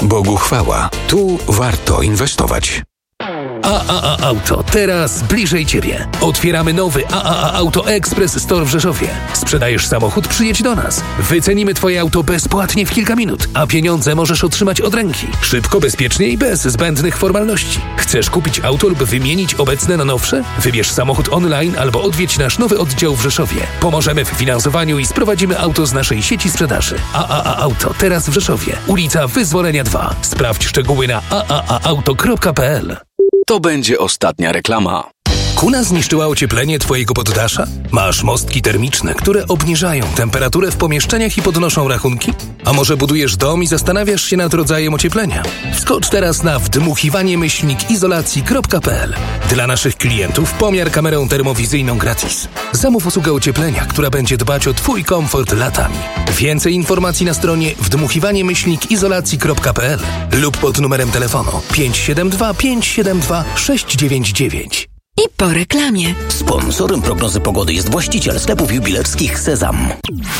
Bogu chwała. Tu warto inwestować. AAA Auto, teraz bliżej Ciebie. Otwieramy nowy AAA Auto Express Store w Rzeszowie. Sprzedajesz samochód? Przyjedź do nas. Wycenimy Twoje auto bezpłatnie w kilka minut, a pieniądze możesz otrzymać od ręki. Szybko, bezpiecznie i bez zbędnych formalności. Chcesz kupić auto lub wymienić obecne na nowsze? Wybierz samochód online albo odwiedź nasz nowy oddział w Rzeszowie. Pomożemy w finansowaniu i sprowadzimy auto z naszej sieci sprzedaży. AAA Auto, teraz w Rzeszowie. Ulica Wyzwolenia 2. Sprawdź szczegóły na aaauto.pl. To będzie ostatnia reklama. Kuna zniszczyła ocieplenie Twojego poddasza? Masz mostki termiczne, które obniżają temperaturę w pomieszczeniach i podnoszą rachunki? A może budujesz dom i zastanawiasz się nad rodzajem ocieplenia? Wskocz teraz na wdmuchiwanie-izolacji.pl. Dla naszych klientów pomiar kamerą termowizyjną gratis. Zamów usługę ocieplenia, która będzie dbać o Twój komfort latami. Więcej informacji na stronie wdmuchiwanie-izolacji.pl lub pod numerem telefonu 572 572 699. I po reklamie. Sponsorem prognozy pogody jest właściciel sklepów jubilerskich Sezam.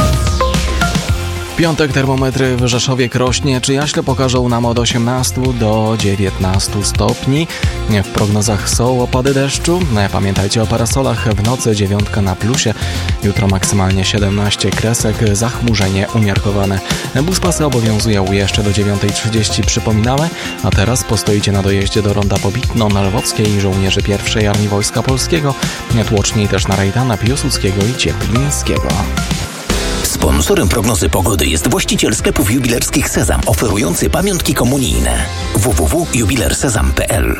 W piątek termometry w Rzeszowie, Krośnie czy Jaśle pokażą nam od 18 do 19 stopni. W prognozach są opady deszczu. Pamiętajcie o parasolach. W nocy 9 na plusie. Jutro maksymalnie 17 kresek. Zachmurzenie umiarkowane. Buspasy obowiązują jeszcze do 9:30, przypominamy. A teraz postoicie na dojeździe do ronda Pobitno na Lwowskiej żołnierzy 1. Armii Wojska Polskiego. Tłoczniej też na Rejdana, Piłsudskiego i Cieplińskiego. Sponsorem prognozy pogody jest właściciel sklepów jubilerskich Sezam, oferujący pamiątki komunijne. www.jubilersezam.pl.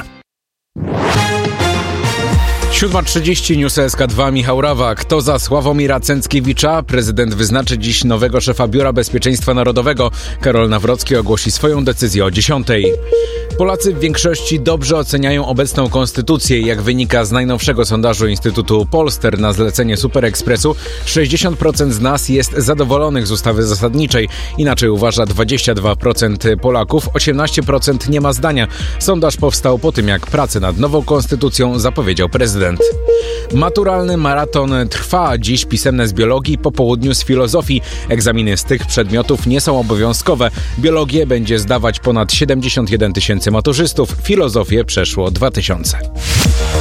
7:30, News SK2, Michał Rawa. Kto za Sławomira Cęckiewicza? Prezydent wyznaczy dziś nowego szefa Biura Bezpieczeństwa Narodowego. Karol Nawrocki ogłosi swoją decyzję o 10:00. Polacy w większości dobrze oceniają obecną konstytucję. Jak wynika z najnowszego sondażu Instytutu Polster na zlecenie Super Expressu, 60% z nas jest zadowolonych z ustawy zasadniczej. Inaczej uważa 22% Polaków, 18% nie ma zdania. Sondaż powstał po tym, jak pracę nad nową konstytucją zapowiedział prezydent. Maturalny maraton trwa. Dziś pisemne z biologii, po południu z filozofii. Egzaminy z tych przedmiotów nie są obowiązkowe. Biologię będzie zdawać ponad 71 000 maturzystów, filozofię przeszło 2000.